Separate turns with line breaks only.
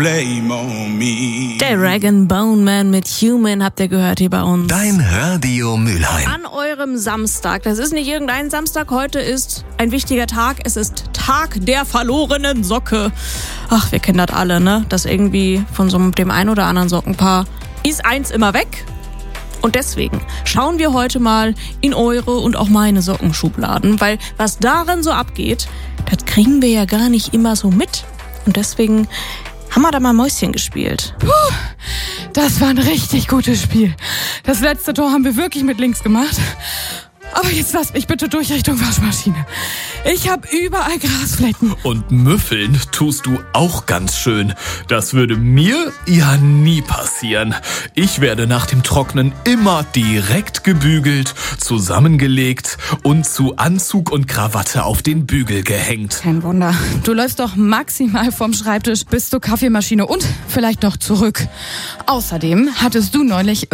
Blame on me.
Der Rag & Bone Man mit Human habt ihr gehört hier bei uns.
Dein Radio Mülheim.
An eurem Samstag. Das ist nicht irgendein Samstag. Heute ist ein wichtiger Tag. Es ist Tag der verlorenen Socke. Ach, wir kennen das alle, ne? Dass irgendwie von so dem ein oder anderen Sockenpaar ist eins immer weg. Und deswegen schauen wir heute mal in eure und auch meine Sockenschubladen. Weil was darin so abgeht, das kriegen wir ja gar nicht immer so mit. Und deswegen haben wir da mal Mäuschen gespielt.
Das war ein richtig gutes Spiel. Das letzte Tor haben wir wirklich mit links gemacht. Aber jetzt lasst mich bitte durch Richtung Waschmaschine. Ich habe überall Grasflecken.
Und müffeln tust du auch ganz schön. Das würde mir ja nie passieren. Ich werde nach dem Trocknen immer direkt gebügelt, zusammengelegt und zu Anzug und Krawatte auf den Bügel gehängt.
Kein Wunder. Du läufst doch maximal vom Schreibtisch bis zur Kaffeemaschine und vielleicht noch zurück. Außerdem hattest du neulich